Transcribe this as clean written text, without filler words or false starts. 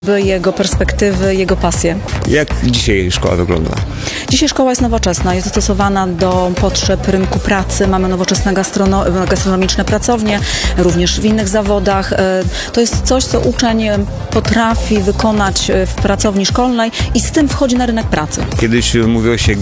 jego perspektywy, jego pasje. Jak dzisiaj szkoła wygląda? Dzisiaj szkoła jest nowoczesna, jest dostosowana do potrzeb rynku pracy. Mamy nowoczesne gastronomiczne pracownie, również w innych zawodach. To jest coś, co uczeń potrafi wykonać w pracowni szkolnej i z tym wchodzi na rynek pracy. Kiedyś mówiło się